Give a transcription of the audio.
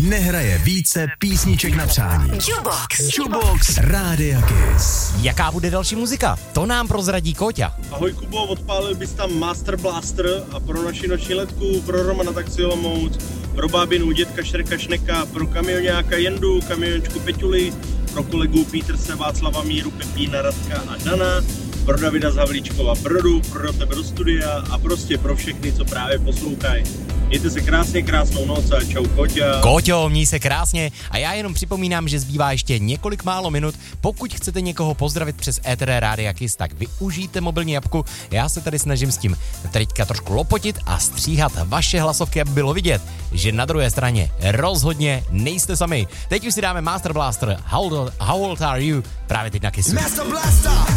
nehraje více písniček na přání. Jukebox Rádia Kiss. Jaká bude další muzika? To nám prozradí Kóťa. Ahoj Kubo, odpálil bys tam Master Blaster a pro naši noční letku, pro Romana Taxi Olomouc, pro bábinu dětka Šreka Šneka, pro kamionáka Jendu, kamiončku Peťuli, pro kolegu Pítrse, Václava Míru, Pepína, Radka a Dana, pro Davida z Havlíčkova Brodu, pro tebe do studia a prostě pro všechny, co právě poslouchají. Mějte se krásně, krásnou noc a čau Kóťa. Kóťo, měj se krásně a já jenom připomínám, že zbývá ještě několik málo minut. Pokud chcete někoho pozdravit přes éter Rádia Kiss, tak využijte mobilní apku. Já se tady snažím s tím teďka trošku lopotit a stříhat vaše hlasovky, aby bylo vidět, že na druhé straně rozhodně nejste sami. Teď už si dáme Master Blaster, How old are you? Právě teď na Kissu. Master Blaster!